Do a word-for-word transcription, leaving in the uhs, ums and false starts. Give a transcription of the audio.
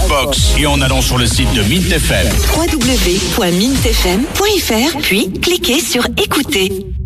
Cashbox et en allant sur le site de Mint F M. w w w point mint f m point f r, puis cliquez sur écouter.